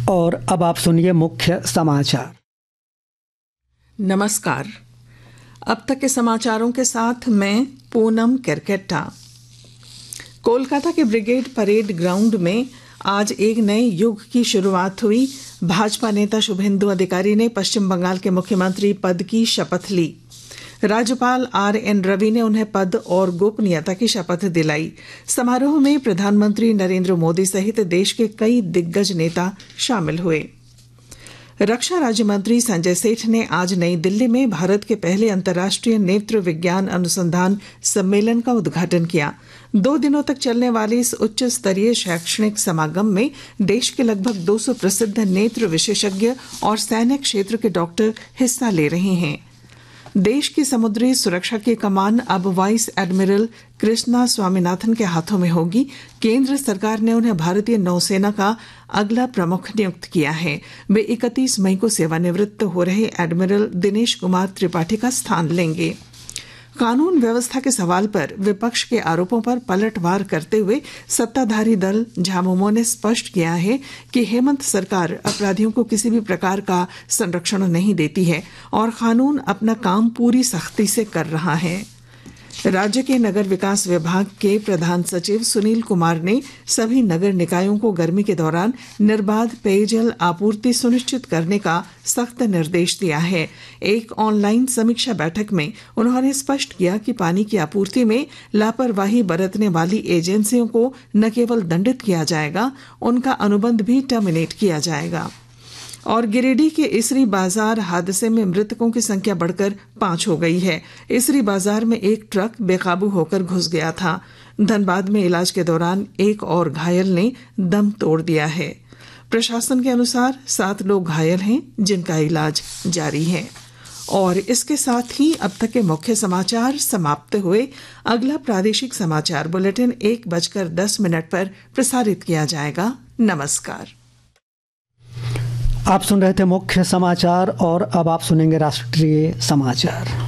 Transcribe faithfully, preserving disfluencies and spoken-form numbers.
और अब आप सुनिए मुख्य समाचार। नमस्कार। अब तक के समाचारों के साथ मैं पूनम केरकेट्टा। कोलकाता के ब्रिगेड परेड ग्राउंड में आज एक नए युग की शुरुआत हुई। भाजपा नेता शुभेंदु अधिकारी ने पश्चिम बंगाल के मुख्यमंत्री पद की शपथ ली। राज्यपाल आर एन रवि ने उन्हें पद और गोपनीयता की शपथ दिलाई। समारोह में प्रधानमंत्री नरेंद्र मोदी सहित देश के कई दिग्गज नेता शामिल हुए। रक्षा राज्य मंत्री संजय सेठ ने आज नई दिल्ली में भारत के पहले अंतर्राष्ट्रीय नेत्र विज्ञान अनुसंधान सम्मेलन का उद्घाटन किया। दो दिनों तक चलने वाले इस उच्च स्तरीय शैक्षणिक समागम में देश के लगभग दो सौ प्रसिद्ध नेत्र विशेषज्ञ और सैन्य क्षेत्र के डॉक्टर हिस्सा ले रहे हैं। देश की समुद्री सुरक्षा की कमान अब वाइस एडमिरल कृष्णा स्वामीनाथन के हाथों में होगी। केंद्र सरकार ने उन्हें भारतीय नौसेना का अगला प्रमुख नियुक्त किया है। वे इकतीस मई को सेवानिवृत्त हो रहे एडमिरल दिनेश कुमार त्रिपाठी का स्थान लेंगे। कानून व्यवस्था के सवाल पर विपक्ष के आरोपों पर पलटवार करते हुए सत्ताधारी दल झामुमो ने स्पष्ट किया है कि हेमंत सरकार अपराधियों को किसी भी प्रकार का संरक्षण नहीं देती है और कानून अपना काम पूरी सख्ती से कर रहा है। राज्य के नगर विकास विभाग के प्रधान सचिव सुनील कुमार ने सभी नगर निकायों को गर्मी के दौरान निर्बाध पेयजल आपूर्ति सुनिश्चित करने का सख्त निर्देश दिया है। एक ऑनलाइन समीक्षा बैठक में उन्होंने स्पष्ट किया कि पानी की आपूर्ति में लापरवाही बरतने वाली एजेंसियों को न केवल दंडित किया जाएगा, उनका अनुबंध भी टर्मिनेट किया जाएगा। और गिरिडीह के इसरी बाजार हादसे में मृतकों की संख्या बढ़कर पांच हो गई है। इसरी बाजार में एक ट्रक बेकाबू होकर घुस गया था। धनबाद में इलाज के दौरान एक और घायल ने दम तोड़ दिया है। प्रशासन के अनुसार सात लोग घायल हैं, जिनका इलाज जारी है। और इसके साथ ही अब तक के मुख्य समाचार समाप्त हुए। अगला प्रादेशिक समाचार बुलेटिन एक बजकर दस मिनट पर प्रसारित किया जाएगा। नमस्कार। आप सुन रहे थे मुख्य समाचार और अब आप सुनेंगे राष्ट्रीय समाचार।